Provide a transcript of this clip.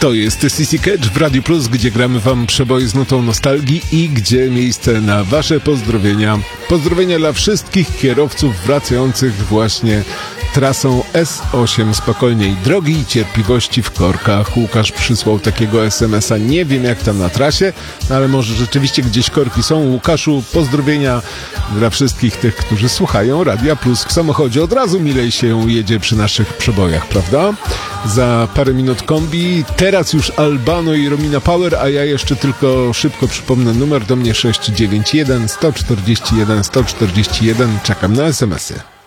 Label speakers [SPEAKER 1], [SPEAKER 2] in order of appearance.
[SPEAKER 1] To jest CC Catch w Radio Plus, gdzie gramy wam przeboje z nutą nostalgii i gdzie miejsce na wasze pozdrowienia. Pozdrowienia dla wszystkich kierowców wracających właśnie trasą S8 spokojnej drogi i cierpliwości w korkach. Łukasz przysłał takiego SMS-a. Nie wiem jak tam na trasie, no ale może rzeczywiście gdzieś korki są. Łukaszu, pozdrowienia dla wszystkich tych, którzy słuchają Radia Plus w samochodzie. Od razu milej się jedzie przy naszych przebojach, prawda? Za parę minut kombi. Teraz już Albano i Romina Power, a ja jeszcze tylko szybko przypomnę numer do mnie 691 141 141. Czekam na SMS-y.